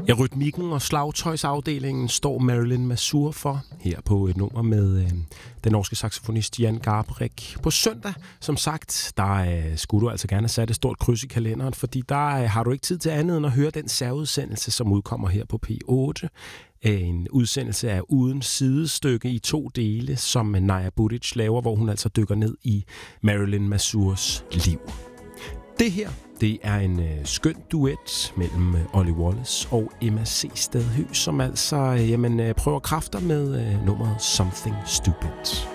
Ja, rytmikken og slagtøjsafdelingen står Marilyn Mazur for her på et nummer med den norske saxofonist Jan Garbarek. På søndag, som sagt, der skulle du altså gerne have sat et stort kryds i kalenderen, fordi der har du ikke tid til andet end at høre den særudsendelse, som udkommer her på P8. En udsendelse af uden sidestykke i 2 dele, som Naja Budic laver, hvor hun altså dykker ned i Marilyn Mazurs liv. Det her, det er en skøn duet mellem Olly Wallace og Emma C. Stedhø, som altså prøver kræfter med nummeret Something Stupid.